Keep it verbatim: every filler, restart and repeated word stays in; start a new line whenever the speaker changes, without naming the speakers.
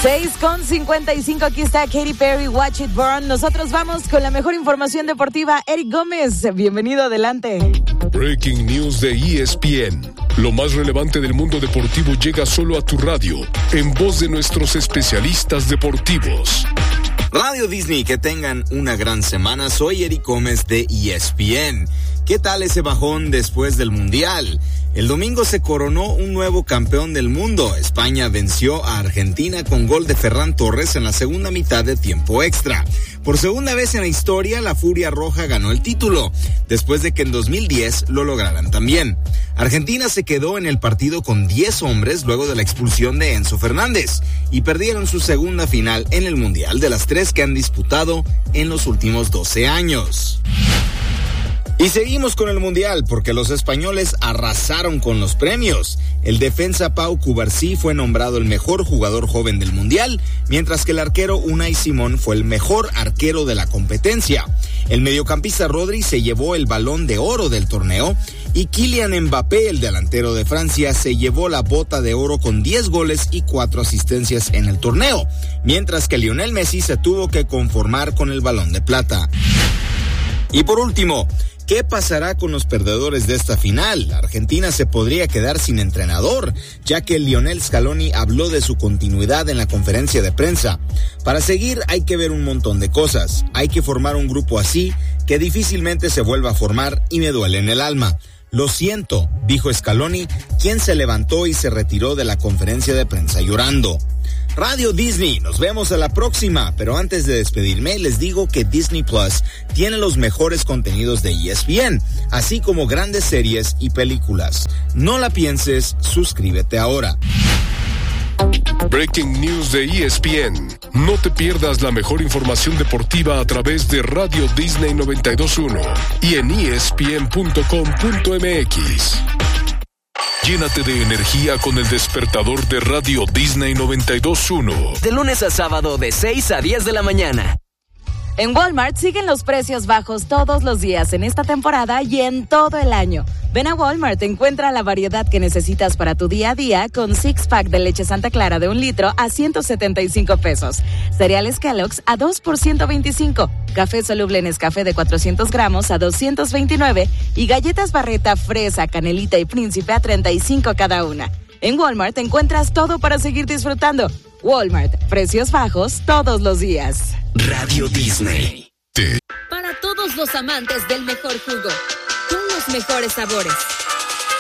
seis con cincuenta y cinco, aquí está Katy Perry, Watch It Burn. Nosotros vamos con la mejor información deportiva. Eric Gómez, bienvenido, adelante.
Breaking News de E S P N. Lo más relevante del mundo deportivo llega solo a tu radio, en voz de nuestros especialistas deportivos.
Radio Disney, que tengan una gran semana. Soy Eric Gómez de E S P N. ¿Qué tal ese bajón después del Mundial? El domingo se coronó un nuevo campeón del mundo. España venció a Argentina con gol de Ferran Torres en la segunda mitad de tiempo extra. Por segunda vez en la historia, la Furia Roja ganó el título, después de que en dos mil diez lo lograran también. Argentina se quedó en el partido con diez hombres luego de la expulsión de Enzo Fernández y perdieron su segunda final en el Mundial de las tres que han disputado en los últimos doce años. Y seguimos con el Mundial porque los españoles arrasaron con los premios. El defensa Pau Cubarsí fue nombrado el mejor jugador joven del Mundial, mientras que el arquero Unai Simón fue el mejor arquero de la competencia. El mediocampista Rodri se llevó el Balón de Oro del torneo y Kylian Mbappé, el delantero de Francia, se llevó la Bota de Oro con diez goles y cuatro asistencias en el torneo, mientras que Lionel Messi se tuvo que conformar con el Balón de Plata. Y por último, ¿qué pasará con los perdedores de esta final? Argentina se podría quedar sin entrenador, ya que Lionel Scaloni habló de su continuidad en la conferencia de prensa. Para seguir hay que ver un montón de cosas. Hay que formar un grupo así que difícilmente se vuelva a formar y me duele en el alma. Lo siento, dijo Scaloni, quien se levantó y se retiró de la conferencia de prensa llorando. Radio Disney, nos vemos a la próxima, pero antes de despedirme les digo que Disney Plus tiene los mejores contenidos de E S P N, así como grandes series y películas. No la pienses, suscríbete ahora.
Breaking News de E S P N. No te pierdas la mejor información deportiva a través de Radio Disney noventa y dos punto uno y en E S P N punto com punto M X. Llénate de energía con el despertador de Radio Disney noventa y dos punto uno.
De lunes a sábado de seis a diez de la mañana.
En Walmart siguen los precios bajos todos los días en esta temporada y en todo el año. Ven a Walmart, encuentra la variedad que necesitas para tu día a día con six pack de leche Santa Clara de un litro a ciento setenta y cinco pesos. Cereales Kellogg's a dos por ciento veinticinco. Café soluble Nescafé de cuatrocientos gramos a doscientos veintinueve. Y galletas Barreta, fresa, canelita y príncipe a treinta y cinco cada una. En Walmart encuentras todo para seguir disfrutando. Walmart, precios bajos todos los días.
Radio Disney.
Para todos los amantes del mejor jugo, con los mejores sabores.